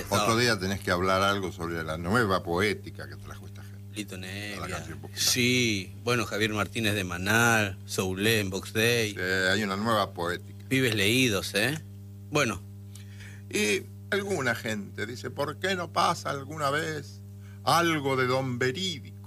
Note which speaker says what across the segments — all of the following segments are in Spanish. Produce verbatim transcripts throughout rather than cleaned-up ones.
Speaker 1: estaba.
Speaker 2: Otro día tenés que hablar algo sobre la nueva poética que trajo esta gente.
Speaker 1: Lito Nevia.
Speaker 2: La canción popular.
Speaker 1: Sí, bueno, Javier Martínez de Manal, Soulé en Box Day.
Speaker 2: Sí, hay una nueva poética.
Speaker 1: Pibes leídos, ¿eh? Bueno.
Speaker 2: Y alguna gente dice, ¿por qué no pasa alguna vez algo de Don Verídico?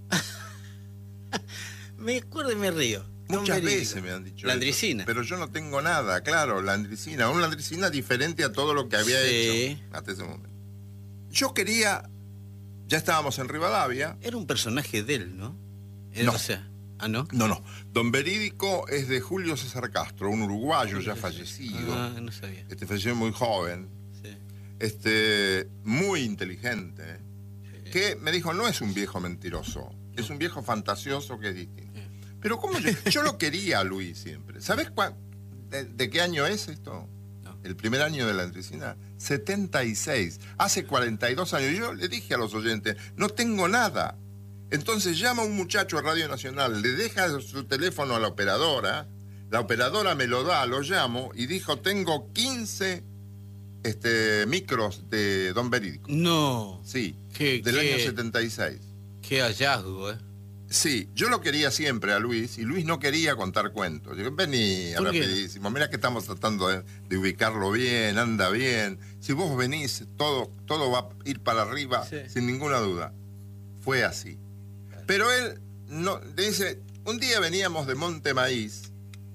Speaker 1: Me acuerdo y me río.
Speaker 2: Muchas veces me han dicho
Speaker 1: Landricina.
Speaker 2: eso, pero yo no tengo nada, claro, Landricina. Un Landricina diferente a todo lo que había
Speaker 1: Sí.
Speaker 2: hecho hasta ese momento. Yo quería, ya estábamos en Rivadavia.
Speaker 1: Era un personaje de él, ¿no? Era,
Speaker 2: No.
Speaker 1: O sea, ¿ah, no?
Speaker 2: No, no. Don Verídico es de Julio César Castro, un uruguayo ya fallecido.
Speaker 1: Ah, no sabía.
Speaker 2: Este falleció muy joven,
Speaker 1: Sí.
Speaker 2: este, muy inteligente,
Speaker 1: Sí.
Speaker 2: que me dijo, no es un viejo mentiroso, es un viejo fantasioso que es distinto.
Speaker 1: Sí.
Speaker 2: Pero ¿cómo yo, yo lo quería a Luis siempre? ¿Sabés cuá, de, de qué año es esto?
Speaker 1: No.
Speaker 2: El primer año de la Landricina, setenta y seis, hace cuarenta y dos años. Yo le dije a los oyentes, no tengo nada. Entonces llama un muchacho a Radio Nacional, le deja su teléfono a la operadora, la operadora me lo da, lo llamo y dijo, tengo quince este, micros de Don Verídico.
Speaker 1: No.
Speaker 2: Sí,
Speaker 1: Qué-
Speaker 2: del
Speaker 1: qué-
Speaker 2: año setenta y seis.
Speaker 1: Qué hallazgo, ¿eh?
Speaker 2: Sí, yo lo quería siempre a Luis y Luis no quería contar cuentos. Digo, vení,
Speaker 1: ¿Por qué?
Speaker 2: rapidísimo, mira que estamos tratando de, de ubicarlo bien, anda bien. Si vos venís, todo, todo va a ir para arriba
Speaker 1: Sí.
Speaker 2: sin ninguna duda. Fue así. Pero él no, dice, un día veníamos de Monte Maíz,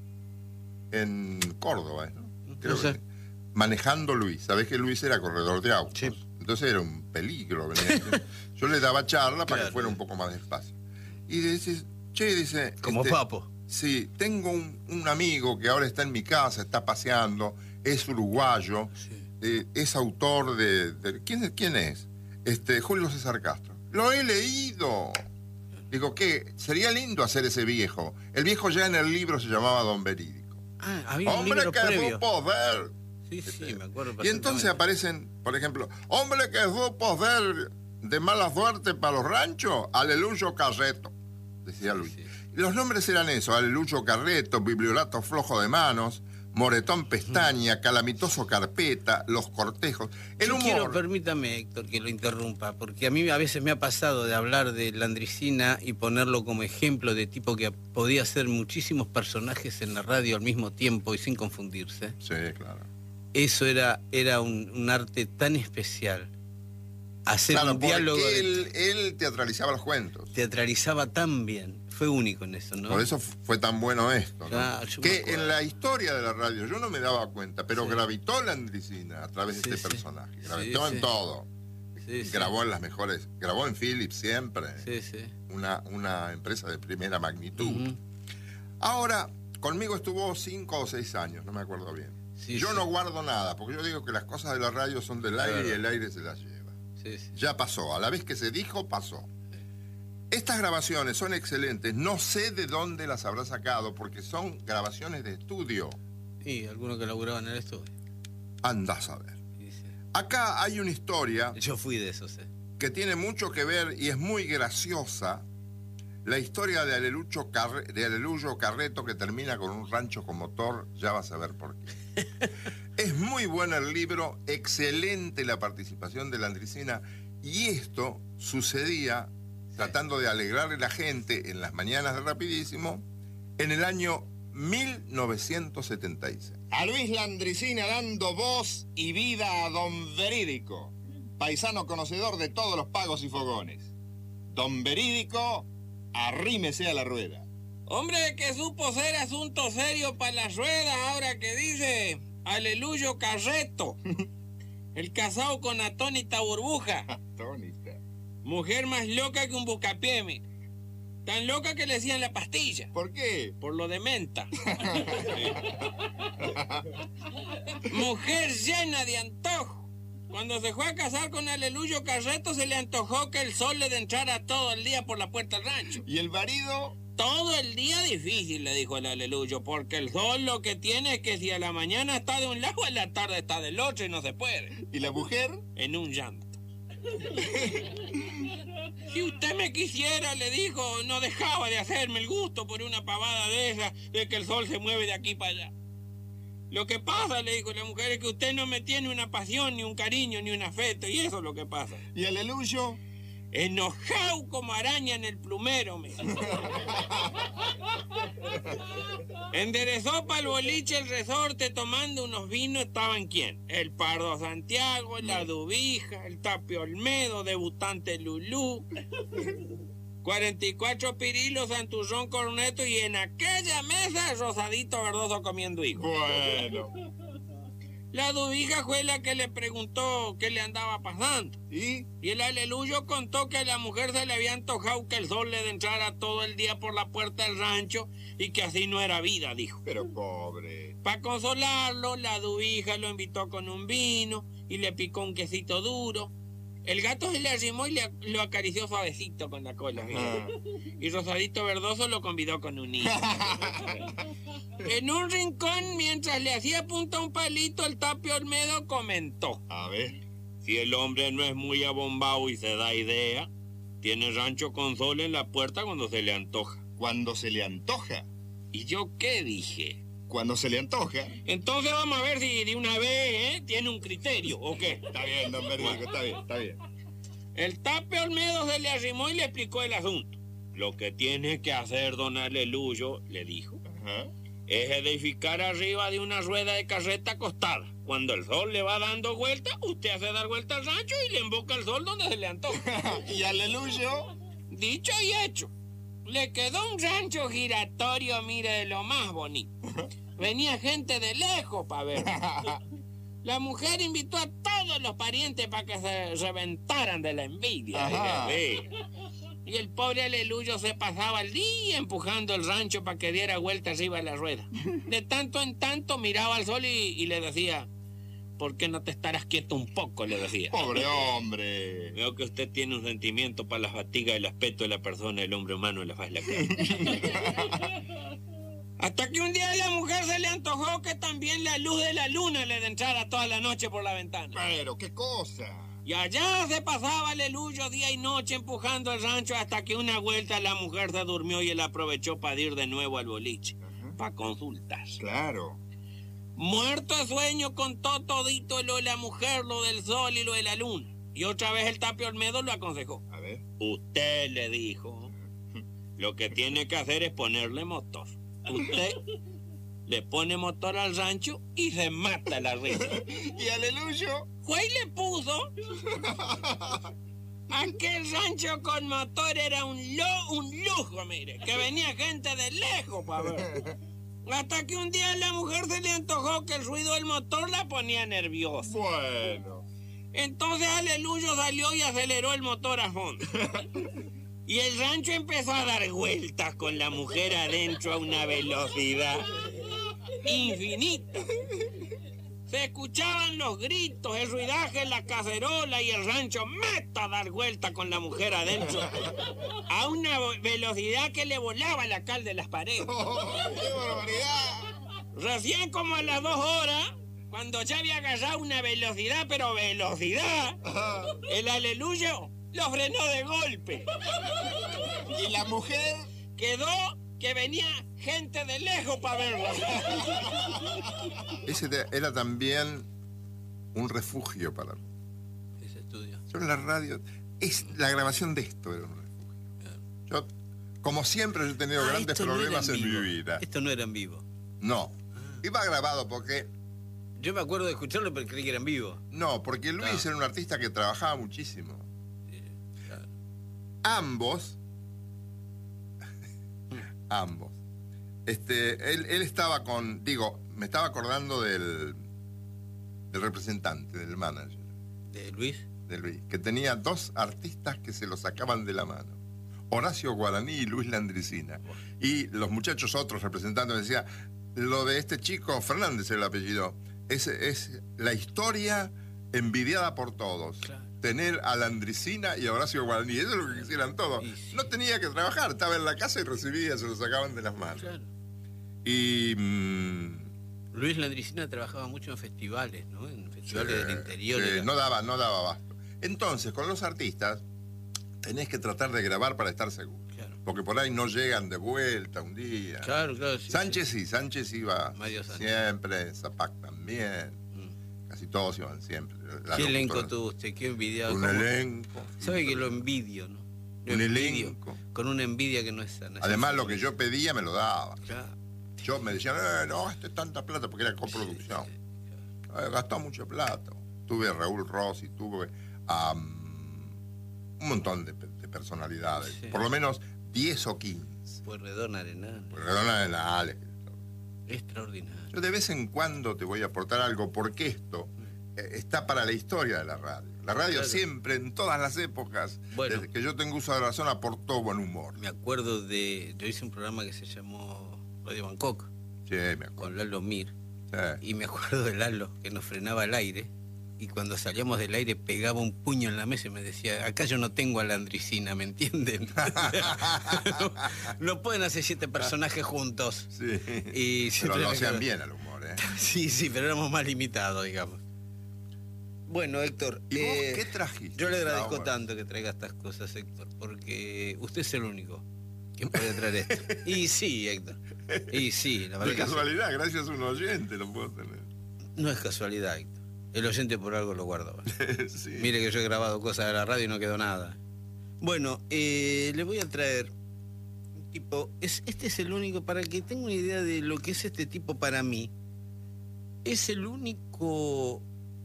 Speaker 2: en Córdoba, ¿no? Creo
Speaker 1: No sé.
Speaker 2: que, manejando Luis. Sabés que Luis era corredor de autos.
Speaker 1: Sí.
Speaker 2: Entonces era un peligro venir. Yo le daba charla para
Speaker 1: Claro.
Speaker 2: que fuera un poco más despacio. Y dice, che, dice...
Speaker 1: Como
Speaker 2: este,
Speaker 1: Papo.
Speaker 2: Sí, tengo un, un amigo que ahora está en mi casa, está paseando, es uruguayo,
Speaker 1: Sí.
Speaker 2: eh, es autor de... de- ¿quién, es- ¿Quién es? Este, Julio César Castro. Lo he leído. Digo, ¿qué? Sería lindo hacer ese viejo. El viejo ya en el libro se llamaba Don Verídico.
Speaker 1: Ah, había un
Speaker 2: Hombre
Speaker 1: libro
Speaker 2: que
Speaker 1: previo.
Speaker 2: supo ver.
Speaker 1: Sí, sí, me acuerdo
Speaker 2: Y entonces
Speaker 1: perfectamente.
Speaker 2: aparecen, por ejemplo, hombre que supo ver de mala suerte para los ranchos, Aleluyo Carreto, decía Luis.
Speaker 1: Sí, sí.
Speaker 2: Y los nombres eran eso, Aleluyo Carreto, Bibliolato Flojo de Manos, Moretón Pestaña, Calamitoso Carpeta, Los Cortejos. El
Speaker 1: Yo
Speaker 2: humor...
Speaker 1: quiero, permítame, Héctor, que lo interrumpa, porque a mí a veces me ha pasado de hablar de Landricina y ponerlo como ejemplo de tipo que podía hacer muchísimos personajes en la radio al mismo tiempo y sin confundirse.
Speaker 2: Sí, claro.
Speaker 1: Eso era, era un, un arte tan especial. Hacer
Speaker 2: Claro,
Speaker 1: un diálogo
Speaker 2: porque
Speaker 1: de-
Speaker 2: él, él teatralizaba los cuentos.
Speaker 1: teatralizaba tan bien. Fue único en eso, ¿no?
Speaker 2: Por eso fue tan bueno esto, ¿no?
Speaker 1: Claro, yo me
Speaker 2: Que
Speaker 1: acuerdo.
Speaker 2: en la historia de la radio yo no me daba cuenta, pero
Speaker 1: Sí.
Speaker 2: gravitó Landricina a través
Speaker 1: Sí,
Speaker 2: de este
Speaker 1: sí.
Speaker 2: personaje.
Speaker 1: Sí,
Speaker 2: Gravitó
Speaker 1: sí.
Speaker 2: en todo.
Speaker 1: Sí, sí.
Speaker 2: Grabó en las mejores, grabó en Philips siempre,
Speaker 1: Sí, sí.
Speaker 2: una, una empresa de primera magnitud.
Speaker 1: Ujú.
Speaker 2: Ahora, conmigo estuvo cinco o seis años, no me acuerdo bien.
Speaker 1: Sí,
Speaker 2: yo
Speaker 1: sí.
Speaker 2: no guardo nada, porque yo digo que las cosas de la radio son del aire
Speaker 1: Claro.
Speaker 2: y el aire se las lleva.
Speaker 1: Sí, sí.
Speaker 2: Ya pasó, a la vez que se dijo, pasó. Estas grabaciones son excelentes, no sé de dónde las habrá sacado, porque son grabaciones de estudio.
Speaker 1: Y algunos que laburaban en el estudio.
Speaker 2: Andás a ver.
Speaker 1: Sí, sí.
Speaker 2: Acá hay una historia
Speaker 1: Yo fui de esos, ¿eh?
Speaker 2: que tiene mucho que ver y es muy graciosa. La historia de Alelucho, Carre- de Aleluyo Carreto que termina con un rancho con motor, ya vas a ver por qué. Es muy bueno el libro, excelente la participación de Landricina, y esto sucedía tratando de alegrarle a la gente en las mañanas de Rapidísimo en el año mil novecientos setenta y seis.
Speaker 3: A Luis Landricina dando voz y vida a Don Verídico, paisano conocedor de todos los pagos y fogones. Don Verídico, arrímese a la rueda.
Speaker 4: Hombre que supo ser asunto serio para la rueda, ahora que dice Aleluyo Carreto. El casado con atónita burbuja.
Speaker 3: Atónita.
Speaker 4: Mujer más loca que un buscapié, mi. Tan loca que le decían la pastilla.
Speaker 3: ¿Por qué?
Speaker 4: Por lo de menta. Mujer llena de antojo. Cuando se fue a casar con Aleluyo Carreto se le antojó que el sol le entrara todo el día por la puerta del rancho.
Speaker 3: ¿Y el marido?
Speaker 4: Todo el día difícil, le dijo el Aleluyo, porque el sol lo que tiene es que si a la mañana está de un lado, a la tarde está del otro y no se puede.
Speaker 3: ¿Y la mujer?
Speaker 4: En un llanto. Si usted me quisiera, le dijo, no dejaba de hacerme el gusto por una pavada de esa, de que el sol se mueve de aquí para allá. Lo que pasa, le dijo la mujer, es que usted no me tiene una pasión, ni un cariño, ni un afecto, y eso es lo que pasa.
Speaker 3: ¿Y Aleluyo?
Speaker 4: Enojado como araña en el plumero, me. Enderezó para el boliche el resorte tomando unos vinos. ¿Estaban quién? El Pardo Santiago, la Dubija, el Tapio Olmedo, debutante Lulú, cuarenta y cuatro Pirilo, Santurrón Corneto, y en aquella mesa Rosadito Verdoso comiendo higos.
Speaker 3: Bueno.
Speaker 4: La Dubija fue la que le preguntó qué le andaba pasando.
Speaker 3: ¿Y?
Speaker 4: Y el Aleluyo contó que a la mujer se le había antojado que el sol le entrara todo el día por la puerta del rancho y que así no era vida, dijo.
Speaker 3: Pero pobre.
Speaker 4: Para consolarlo, la Dubija lo invitó con un vino y le picó un quesito duro. El gato se le arrimó y le, lo acarició suavecito con la cola.
Speaker 3: Ah.
Speaker 4: Y Rosadito Verdoso lo convidó con un hijo. En un rincón, mientras le hacía punta un palito, el Tapio Olmedo comentó:
Speaker 3: A ver.
Speaker 4: si el hombre no es muy abombado y se da idea, tiene rancho con sol en la puerta cuando se le antoja.
Speaker 3: Cuando se le antoja.
Speaker 4: ¿Y yo qué dije?
Speaker 3: Cuando se le antoja.
Speaker 4: Entonces vamos a ver si de una vez, ¿eh? Tiene un criterio, ¿o qué?
Speaker 3: Está bien, don Verídico, está bien, está bien.
Speaker 4: El Tapio Olmedo se le arrimó y le explicó el asunto. Lo que tiene que hacer don Aleluyo, le dijo,
Speaker 3: Ajá.
Speaker 4: es edificar arriba de una rueda de carreta acostada. Cuando el sol le va dando vuelta, usted hace dar vuelta al rancho y le emboca el sol donde se le antoja.
Speaker 3: ¿Y Aleluyo?
Speaker 4: Dicho y hecho. Le quedó un rancho giratorio, mire, de lo más bonito. Venía gente de lejos para ver. La mujer invitó a todos los parientes para que se reventaran de la envidia.
Speaker 3: Ajá.
Speaker 4: Sí. Y el pobre Aleluyo se pasaba el día empujando el rancho para que diera vuelta arriba de la rueda. De tanto en tanto miraba al sol y, y le decía: ¿por qué no te estarás quieto un poco? Le decía.
Speaker 3: Pobre hombre.
Speaker 4: Veo que usted tiene un sentimiento para la fatiga y el aspecto de la persona, el hombre humano en la faz de la cara. Hasta que un día a la mujer se le antojó que también la luz de la luna le entrara toda la noche por la ventana.
Speaker 3: Pero, ¿qué cosa?
Speaker 4: Y allá se pasaba Aleluyo día y noche empujando el rancho hasta que una vuelta la mujer se durmió y él aprovechó para ir de nuevo al boliche, para consultar.
Speaker 3: Claro.
Speaker 4: Muerto de sueño contó todito lo de la mujer, lo del sol y lo de la luna. Y otra vez el Tapio Olmedo lo aconsejó.
Speaker 3: A ver.
Speaker 4: Usted, le dijo, lo que tiene que hacer es ponerle motor. Usted le pone motor al rancho y se mata la risa.
Speaker 3: ¿Y Aleluyo?
Speaker 4: Fue y le puso. Aquel rancho con motor era un, lo, un lujo, mire, que venía gente de lejos para ver. Hasta que un día a la mujer se le antojó que el ruido del motor la ponía nerviosa.
Speaker 3: Bueno.
Speaker 4: Entonces Aleluyo salió y aceleró el motor a fondo. Y el rancho empezó a dar vueltas con la mujer adentro a una velocidad infinita. Se escuchaban los gritos, el ruidaje en la cacerola y el rancho meta a dar vueltas con la mujer adentro a una velocidad que le volaba la cal de las paredes.
Speaker 3: Oh, ¡qué barbaridad!
Speaker 4: Recién como a las dos horas, cuando ya había agarrado una velocidad, pero velocidad, el Aleluyo lo frenó de golpe.
Speaker 3: ¿Y la mujer?
Speaker 4: Quedó que venía gente de lejos para verlo.
Speaker 2: Ese te- era también un refugio para mí.
Speaker 1: Ese estudio.
Speaker 2: Yo en la radio, es, la grabación de esto era un refugio. Yo, como siempre, yo he tenido
Speaker 1: Ah,
Speaker 2: grandes
Speaker 1: esto no era
Speaker 2: problemas en
Speaker 1: vivo.
Speaker 2: mi vida.
Speaker 1: Esto no era en vivo.
Speaker 2: No. Iba grabado porque...
Speaker 1: Yo me acuerdo de escucharlo, pero creí que era en vivo.
Speaker 2: No, porque Luis
Speaker 1: Ah.
Speaker 2: era un artista que trabajaba muchísimo.
Speaker 1: Sí, claro.
Speaker 2: Ambos... ambos. Este, él, él estaba con... Digo, me estaba acordando del... del representante, del manager
Speaker 1: ¿De Luis?
Speaker 2: de Luis, que tenía dos artistas que se lo sacaban de la mano. Horacio Guaraní y Luis Landricina. Y los muchachos otros representantes me decían, lo de este chico, Fernández el apellido, es, es la historia envidiada por todos.
Speaker 1: Claro.
Speaker 2: Tener a Landricina y a Horacio Guaraní, eso es lo que quisieran todos.
Speaker 1: Y sí.
Speaker 2: No tenía que trabajar, estaba en la casa y recibía, se lo sacaban de las manos.
Speaker 1: Claro.
Speaker 2: Y... mm,
Speaker 1: Luis Landricina trabajaba mucho en festivales, ¿no? En festivales
Speaker 2: sí,
Speaker 1: del interior.
Speaker 2: sí,
Speaker 1: era-
Speaker 2: no daba, no daba abasto. Entonces, con los artistas, tenés que tratar de grabar para estar seguro.
Speaker 1: Claro.
Speaker 2: porque por ahí no llegan de vuelta un día.
Speaker 1: Claro, claro. Sí,
Speaker 2: Sánchez sí, Sánchez iba
Speaker 1: Mario Sánchez.
Speaker 2: siempre, Zapac también,
Speaker 1: Mm.
Speaker 2: casi todos iban siempre. La
Speaker 1: ¿Qué elenco
Speaker 2: locutora-
Speaker 1: tuvo usted? ¿Qué envidiado?
Speaker 2: Un
Speaker 1: ¿Cómo?
Speaker 2: elenco.
Speaker 1: ¿Sabe que lo envidio, no? Lo
Speaker 2: Un
Speaker 1: envidio,
Speaker 2: elenco.
Speaker 1: Con una envidia que no es sana.
Speaker 2: Además, lo que yo pedía me lo daba.
Speaker 1: Claro.
Speaker 2: Yo me decían, eh, no gastes tanta plata porque era coproducción.
Speaker 1: Sí, sí,
Speaker 2: Eh, gastó mucha plata. Tuve a Raúl Rossi, tuve a um, un montón de, de personalidades,
Speaker 1: Sí.
Speaker 2: por lo menos diez o quince.
Speaker 1: Pueyrredón Arenal.
Speaker 2: Redona de la Ale.
Speaker 1: Extraordinario.
Speaker 2: Yo de vez en cuando te voy a aportar algo porque esto eh, está para la historia de la radio. La radio
Speaker 1: Claro.
Speaker 2: siempre, en todas las épocas,
Speaker 1: Bueno.
Speaker 2: desde que yo tengo uso de razón, aportó buen humor.
Speaker 1: Me acuerdo de... Yo hice un programa que se llamó Radio Bangkok,
Speaker 2: Sí, me acuerdo.
Speaker 1: con Lalo Mir.
Speaker 2: Sí.
Speaker 1: Y me acuerdo de Lalo, que nos frenaba el aire. Y cuando salíamos del aire pegaba un puño en la mesa y me decía, acá yo no tengo a la Andricina, ¿me entienden? no, no pueden hacer siete personajes juntos.
Speaker 2: Sí.
Speaker 1: Y
Speaker 2: Pero
Speaker 1: siempre
Speaker 2: lo
Speaker 1: me
Speaker 2: hacían
Speaker 1: quedo-
Speaker 2: bien al humor, ¿eh?
Speaker 1: Sí, sí, pero éramos más limitados, digamos. Bueno, Héctor,
Speaker 2: ¿Y vos
Speaker 1: eh,
Speaker 2: qué trajiste?
Speaker 1: yo le agradezco
Speaker 2: Sauer?
Speaker 1: tanto que traiga estas cosas, Héctor, porque usted es el único que puede traer esto. Y sí, Héctor. Y sí, la verdad
Speaker 2: De
Speaker 1: que sí.
Speaker 2: casualidad, gracias a un oyente lo puedo tener.
Speaker 1: No es casualidad, Héctor. El oyente por algo lo guardó.
Speaker 2: Sí.
Speaker 1: Mire que yo he grabado cosas de la radio y no quedó nada. Bueno, eh, le voy a traer un tipo. Es, este es el único, para que tenga una idea de lo que es este tipo para mí. Es el único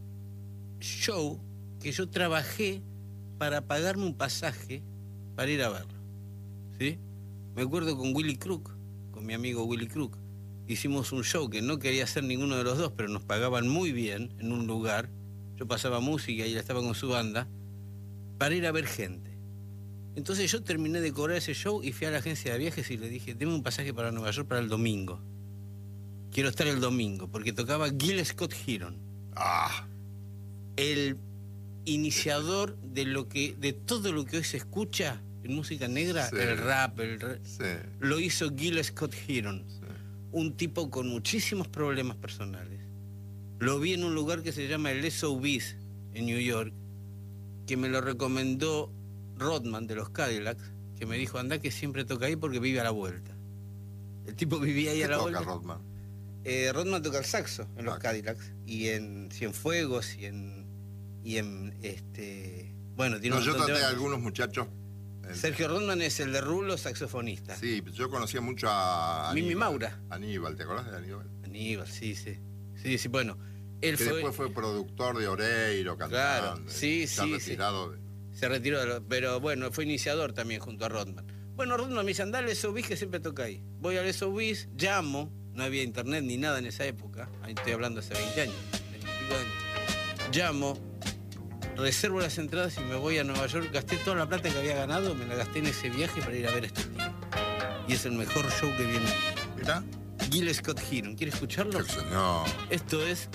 Speaker 1: show que yo trabajé para pagarme un pasaje para ir a verlo. ¿Sí? Me acuerdo con Willy Crook, con mi amigo Willy Crook. Hicimos un show que no quería hacer ninguno de los dos, pero nos pagaban muy bien en un lugar. Yo pasaba música y él estaba con su banda para ir a ver gente. Entonces yo terminé de cobrar ese show y fui a la agencia de viajes y le dije, deme un pasaje para Nueva York para el domingo. Quiero estar el domingo, porque tocaba Gil Scott Heron,
Speaker 2: Ah,
Speaker 1: el iniciador de lo que, de todo lo que hoy se escucha en música negra,
Speaker 2: Sí.
Speaker 1: el rap, el ra-
Speaker 2: sí,
Speaker 1: lo hizo Gil Scott Heron.
Speaker 2: sí.
Speaker 1: Un tipo con muchísimos problemas personales. Lo vi en un lugar que se llama el S O B's en New York, que me lo recomendó Rodman de los Cadillacs, que me dijo, anda que siempre toca ahí porque vive a la vuelta. El tipo vivía ahí
Speaker 2: ¿Qué
Speaker 1: a la
Speaker 2: toca
Speaker 1: vuelta.
Speaker 2: Rodman?
Speaker 1: Eh, Rodman toca el saxo en los
Speaker 2: Ah.
Speaker 1: Cadillacs y en Cienfuegos y en y en este bueno tiene
Speaker 2: No,
Speaker 1: un
Speaker 2: yo
Speaker 1: montón de
Speaker 2: traté a
Speaker 1: bandas.
Speaker 2: algunos muchachos. eh,
Speaker 1: Sergio Rodman es el de Rulo, saxofonista.
Speaker 2: Sí, yo conocía mucho a
Speaker 1: Mimi
Speaker 2: Aníbal.
Speaker 1: Maura.
Speaker 2: Aníbal, ¿te acordás de Aníbal?
Speaker 1: Aníbal, sí, sí. Sí, sí, bueno. Él
Speaker 2: Que
Speaker 1: fue,
Speaker 2: después fue productor de Oreiro, cantando.
Speaker 1: Claro, sí,
Speaker 2: ya
Speaker 1: sí,
Speaker 2: retirado de-
Speaker 1: se retiró, de lo- pero bueno, fue iniciador también junto a Rodman. Bueno, Rodman me dice, andá al S O B's que siempre toca ahí. Voy al S O B's, llamo, no había internet ni nada en esa época, ahí estoy hablando hace veinte años, veinte y pico de años. Llamo, reservo las entradas y me voy a Nueva York. Gasté toda la plata que había ganado, me la gasté en ese viaje para ir a ver a este tipo. Y es el mejor show que vi en mi vida.
Speaker 2: Mirá.
Speaker 1: Gil Scott Heron, ¿quiere escucharlo?
Speaker 2: Qué señor.
Speaker 1: Esto es